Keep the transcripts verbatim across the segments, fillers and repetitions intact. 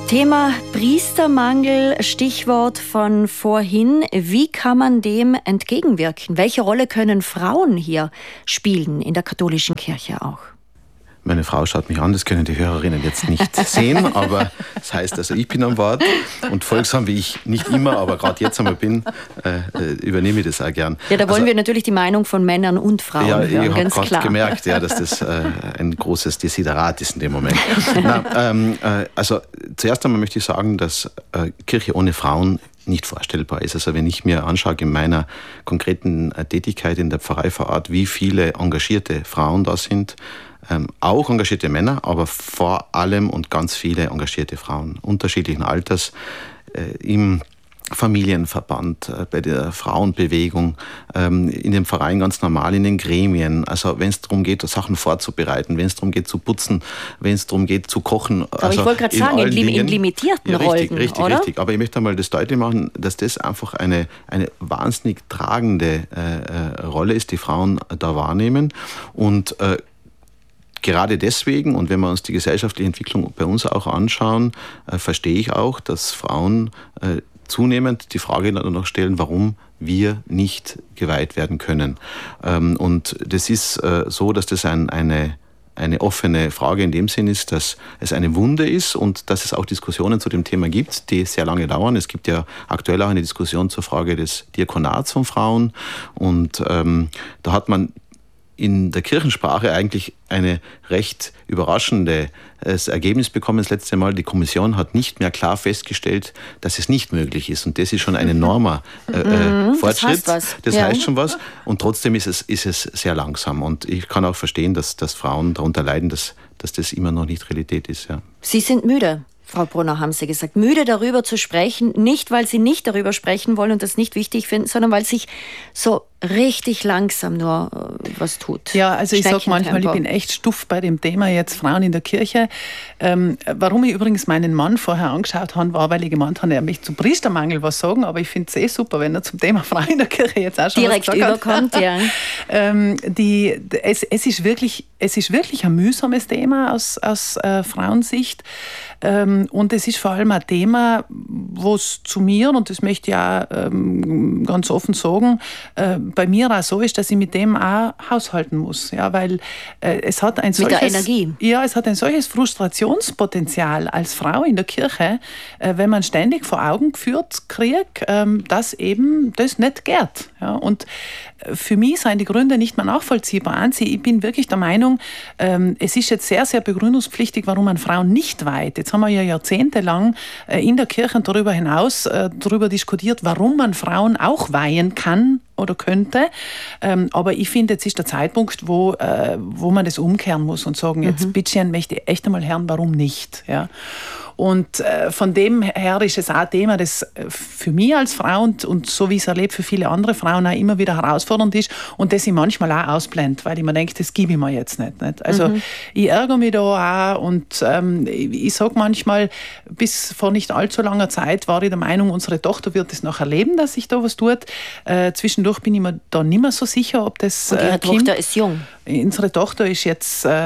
Thema Priestermangel, Stichwort von vorhin. Wie kann man dem entgegenwirken? Welche Rolle können Frauen hier spielen in der katholischen Kirche auch? Meine Frau schaut mich an, das können die Hörerinnen jetzt nicht sehen, aber das heißt also, ich bin am Wort und folgsam, wie ich nicht immer, aber gerade jetzt einmal bin, äh, übernehme ich das auch gern. Ja, da wollen also, wir natürlich die Meinung von Männern und Frauen ja, hören, ich ganz habe klar. gerade gemerkt, ja, dass das äh, ein großes Desiderat ist in dem Moment. Na, ähm, äh, also zuerst einmal möchte ich sagen, dass äh, Kirche ohne Frauen nicht vorstellbar ist. Also wenn ich mir anschaue in meiner konkreten Tätigkeit in der Pfarrei vor Ort, wie viele engagierte Frauen da sind, ähm, auch engagierte Männer, aber vor allem und ganz viele engagierte Frauen unterschiedlichen Alters äh, im Familienverband, äh, bei der Frauenbewegung, ähm, in dem Verein ganz normal, in den Gremien. Also wenn es darum geht, Sachen vorzubereiten, wenn es darum geht zu putzen, wenn es darum geht zu kochen. Aber also ich wollte gerade sagen, in, Dingen, in limitierten ja, richtig, Rollen, richtig, oder? Richtig, aber ich möchte einmal das deutlich machen, dass das einfach eine, eine wahnsinnig tragende äh, Rolle ist, die Frauen da wahrnehmen. Und äh, gerade deswegen, und wenn wir uns die gesellschaftliche Entwicklung bei uns auch anschauen, äh, verstehe ich auch, dass Frauen äh, zunehmend die Frage danach stellen, warum wir nicht geweiht werden können. Ähm, und das ist äh, so, dass das ein, eine, eine offene Frage in dem Sinn ist, dass es eine Wunde ist und dass es auch Diskussionen zu dem Thema gibt, die sehr lange dauern. Es gibt ja aktuell auch eine Diskussion zur Frage des Diakonats von Frauen. Und ähm, da hat man in der Kirchensprache eigentlich eine recht überraschende das Ergebnis bekommen das letzte Mal. Die Kommission hat nicht mehr klar festgestellt, dass es nicht möglich ist. Und das ist schon ein enormer äh, mhm, Fortschritt. Das heißt, was. Das ja. heißt schon was. Und trotzdem ist es, ist es sehr langsam. Und ich kann auch verstehen, dass, dass Frauen darunter leiden, dass, dass das immer noch nicht Realität ist. Ja. Sie sind müde. Frau Brunner, haben Sie gesagt, müde darüber zu sprechen, nicht weil Sie nicht darüber sprechen wollen und das nicht wichtig finden, sondern weil sich so richtig langsam nur äh, was tut. Ja, also ich sage manchmal, ich bin echt stuff bei dem Thema jetzt Frauen in der Kirche. Ähm, warum ich übrigens meinen Mann vorher angeschaut habe, war, weil ich gemeint habe, er möchte zum Priestermangel was sagen, aber ich finde es eh super, wenn er zum Thema Frauen in der Kirche jetzt auch schon direkt was gesagt überkommt, hat. ja. ähm, die, es, es, ist wirklich, es ist wirklich ein mühsames Thema aus, aus äh, Frauensicht. Ähm, und es ist vor allem ein Thema, wo es zu mir, und das möchte ich auch ähm, ganz offen sagen, äh, bei mir auch so ist, dass ich mit dem auch haushalten muss. Ja, weil äh, es hat ein solches, mit der Energie. Ja, es hat ein solches Frustrationspotenzial als Frau in der Kirche, äh, wenn man ständig vor Augen geführt kriegt, äh, dass eben das nicht geht. Ja, und für mich sind die Gründe nicht mehr nachvollziehbar. Ich bin wirklich der Meinung, es ist jetzt sehr, sehr begründungspflichtig, warum man Frauen nicht weiht. Jetzt haben wir ja jahrzehntelang in der Kirche und darüber hinaus darüber diskutiert, warum man Frauen auch weihen kann oder könnte. Aber ich finde, jetzt ist der Zeitpunkt, wo, wo man das umkehren muss und sagen, jetzt mhm. bitte möchte ich echt einmal hören, warum nicht. Ja. Und äh, von dem her ist es auch ein Thema, das für mich als Frau und, und so wie ich es erlebe, für viele andere Frauen auch immer wieder herausfordernd ist und das ich manchmal auch ausblende, weil ich mir denke, das gebe ich mir jetzt nicht. nicht? Also mhm. ich ärgere mich da auch und ähm, ich, ich sage manchmal, bis vor nicht allzu langer Zeit war ich der Meinung, unsere Tochter wird es noch erleben, dass sich da was tut. Äh, zwischendurch bin ich mir da nicht mehr so sicher, ob das und Ihre äh, Tochter ist jung. Unsere Tochter ist jetzt, äh,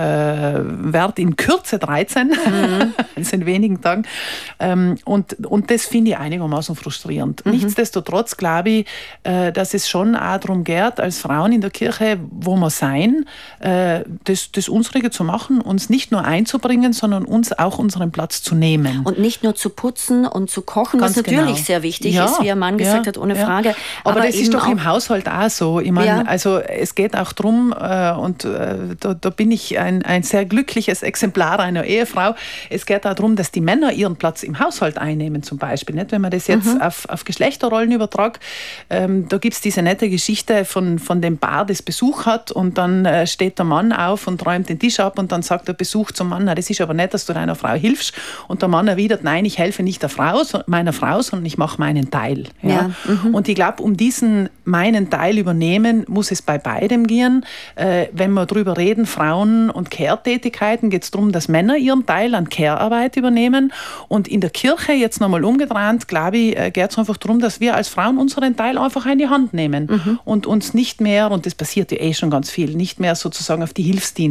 wird in Kürze dreizehn, mhm. also in wenigen Tagen. Ähm, und, und das finde ich einigermaßen frustrierend. Mhm. Nichtsdestotrotz glaube ich, äh, dass es schon auch darum geht, als Frauen in der Kirche, wo wir sein, äh, das, das Unsrige zu machen, uns nicht nur einzubringen, sondern uns auch unseren Platz zu nehmen. Und nicht nur zu putzen und zu kochen, Ganz was natürlich genau. sehr wichtig ja, ist, wie Ihr Mann gesagt ja, hat, ohne ja. Frage. Aber, Aber das ist doch auch im Haushalt auch so. Ich meine, ja. also es geht auch darum, äh, und äh, da, da bin ich ein, ein sehr glückliches Exemplar einer Ehefrau, es geht auch darum, dass die Männer ihren Platz im Haushalt einnehmen zum Beispiel. Nicht? Wenn man das jetzt mhm. auf, auf Geschlechterrollen übertragt, ähm, da gibt es diese nette Geschichte von, von dem Paar, das Besuch hat und dann äh, steht der Mann auf und räumt den Tisch ab und dann sagt der Besuch zum Mann, na, das ist aber nicht, dass du deiner Frau hilfst. Und der Mann erwidert, nein, ich helfe nicht der Frau, meiner Frau, sondern ich mache meinen Teil. Ja? Ja. Mhm. Und ich glaube, um diesen meinen Teil übernehmen, muss es bei beidem gehen. Äh, wenn wir darüber reden, Frauen- und Care-Tätigkeiten, geht es darum, dass Männer ihren Teil an Care-Arbeit übernehmen. Und in der Kirche, jetzt nochmal umgedreht, glaube ich, geht es einfach darum, dass wir als Frauen unseren Teil einfach in die Hand nehmen mhm. und uns nicht mehr, und das passiert ja eh schon ganz viel, nicht mehr sozusagen auf die Hilfsdienste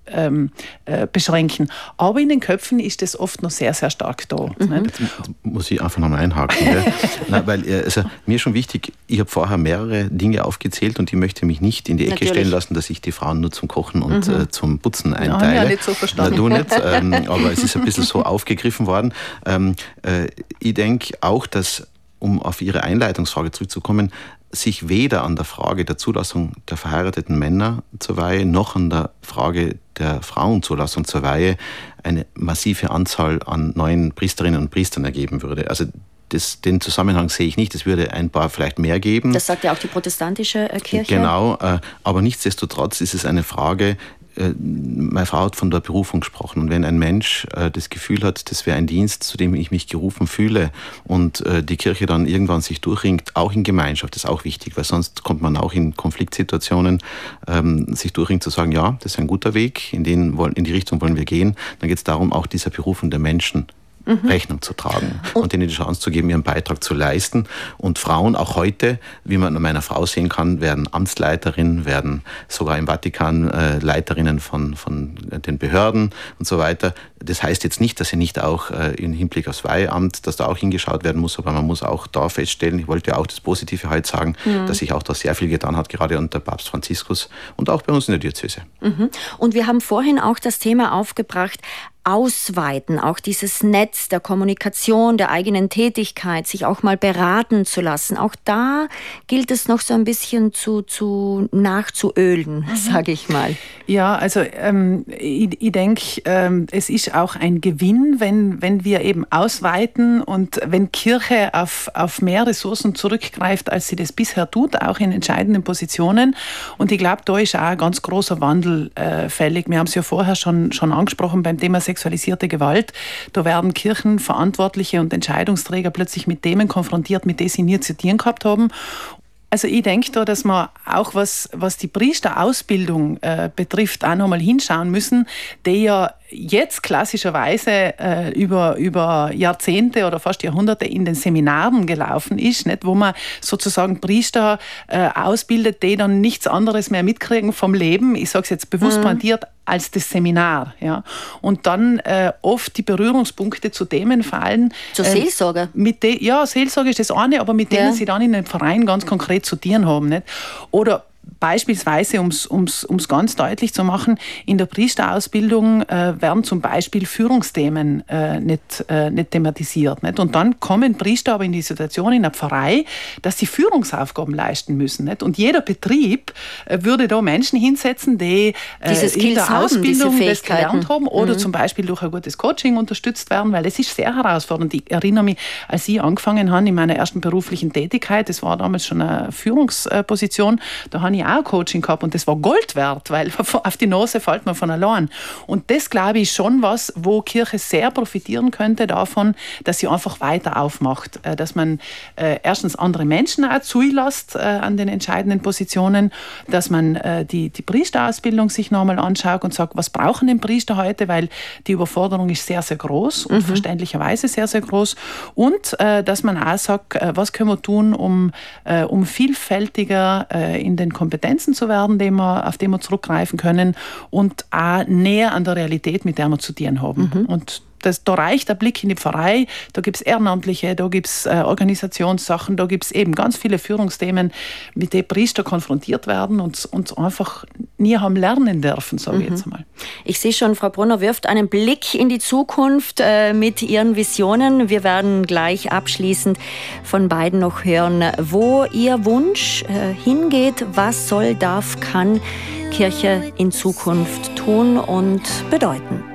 ähm, äh, beschränken. Aber in den Köpfen ist das oft noch sehr, sehr stark da. Mhm. Jetzt muss ich einfach nochmal einhaken. Nein, weil also, mir ist schon wichtig, ich habe vorher mehrere Dinge aufgezählt und ich möchte mich nicht in die Ecke Natürlich. stellen lassen, dass ich die Frauen nur zum Kochen und mhm. äh, zum Putzen einteile. Ja, ja, nicht so verstanden. Na, du nicht, ähm, aber es ist ein bisschen so aufgegriffen worden. Ähm, äh, ich denke auch, dass, um auf Ihre Einleitungsfrage zurückzukommen, sich weder an der Frage der Zulassung der verheirateten Männer zur Weihe noch an der Frage der Frauenzulassung zur Weihe eine massive Anzahl an neuen Priesterinnen und Priestern ergeben würde. Also das, den Zusammenhang sehe ich nicht. Es würde ein paar vielleicht mehr geben. Das sagt ja auch die protestantische Kirche. Genau, aber nichtsdestotrotz ist es eine Frage, meine Frau hat von der Berufung gesprochen. Und wenn ein Mensch äh, das Gefühl hat, das wäre ein Dienst, zu dem ich mich gerufen fühle und äh, die Kirche dann irgendwann sich durchringt, auch in Gemeinschaft, das ist auch wichtig, weil sonst kommt man auch in Konfliktsituationen, ähm, sich durchringt zu sagen, ja, das ist ein guter Weg, in, den, in die Richtung wollen wir gehen. Dann geht es darum, auch dieser Berufung der Menschen Mhm. Rechnung zu tragen und, und ihnen die Chance zu geben, ihren Beitrag zu leisten. Und Frauen, auch heute, wie man an meiner Frau sehen kann, werden Amtsleiterinnen, werden sogar im Vatikan äh, Leiterinnen von, von den Behörden und so weiter. Das heißt jetzt nicht, dass sie nicht auch äh, im Hinblick aufs Weiheamt, dass da auch hingeschaut werden muss, aber man muss auch da feststellen, ich wollte ja auch das Positive heute sagen, mhm. dass sich auch da sehr viel getan hat, gerade unter Papst Franziskus und auch bei uns in der Diözese. Mhm. Und wir haben vorhin auch das Thema aufgebracht, ausweiten, auch dieses Netz der Kommunikation, der eigenen Tätigkeit, sich auch mal beraten zu lassen. Auch da gilt es noch so ein bisschen zu, zu nachzuölen, mhm. sage ich mal. Ja, also ähm, ich, ich denke, ähm, es ist auch ein Gewinn, wenn, wenn wir eben ausweiten und wenn Kirche auf, auf mehr Ressourcen zurückgreift, als sie das bisher tut, auch in entscheidenden Positionen. Und ich glaube, da ist auch ein ganz großer Wandel äh, fällig. Wir haben es ja vorher schon, schon angesprochen beim Thema sexualisierte Gewalt. Da werden Kirchenverantwortliche und Entscheidungsträger plötzlich mit Themen konfrontiert, mit denen sie nie zu tun gehabt haben. Also ich denke da, dass wir auch was, was die Priesterausbildung äh, betrifft, auch nochmal hinschauen müssen, die ja jetzt klassischerweise äh, über, über Jahrzehnte oder fast Jahrhunderte in den Seminaren gelaufen ist, nicht? Wo man sozusagen Priester äh, ausbildet, die dann nichts anderes mehr mitkriegen vom Leben, ich sage es jetzt bewusst mhm. pointiert, als das Seminar. Ja? Und dann äh, oft die Berührungspunkte zu Themen fallen. Zur äh, Seelsorge? Mit de- ja, Seelsorge ist das eine, aber mit denen ja. sie dann in einem Verein ganz konkret zu tun haben. Nicht? Oder beispielsweise, um es ganz deutlich zu machen, in der Priesterausbildung äh, werden zum Beispiel Führungsthemen äh, nicht, äh, nicht thematisiert. Nicht? Und dann kommen Priester aber in die Situation in der Pfarrei, dass sie Führungsaufgaben leisten müssen. Nicht? Und jeder Betrieb äh, würde da Menschen hinsetzen, die äh, in der haben, Ausbildung das gelernt haben oder mhm. zum Beispiel durch ein gutes Coaching unterstützt werden, weil es ist sehr herausfordernd. Ich erinnere mich, als ich angefangen habe in meiner ersten beruflichen Tätigkeit, das war damals schon eine Führungsposition, da habe ich auch Coaching gehabt und das war Gold wert, weil auf die Nase fällt man von allein. Und das, glaube ich, ist schon was, wo Kirche sehr profitieren könnte davon, dass sie einfach weiter aufmacht, dass man äh, erstens andere Menschen auch zulässt äh, an den entscheidenden Positionen, dass man äh, die, die Priesterausbildung sich nochmal anschaut und sagt, was brauchen denn Priester heute, weil die Überforderung ist sehr, sehr groß und mhm. verständlicherweise sehr, sehr groß. Und äh, dass man auch sagt, äh, was können wir tun, um, äh, um vielfältiger äh, in den Kompetenzen zu werden, die wir, auf die wir zurückgreifen können und auch näher an der Realität, mit der wir zu tun haben. Mhm. Und das, da reicht der Blick in die Pfarrei, da gibt es Ehrenamtliche, da gibt es äh, Organisationssachen, da gibt es eben ganz viele Führungsthemen, mit denen Priester konfrontiert werden und uns einfach nie haben lernen dürfen, sage ich mhm. jetzt mal. Ich sehe schon, Frau Brunner wirft einen Blick in die Zukunft äh, mit ihren Visionen. Wir werden gleich abschließend von beiden noch hören, wo ihr Wunsch äh, hingeht, was soll, darf, kann Kirche in Zukunft tun und bedeuten.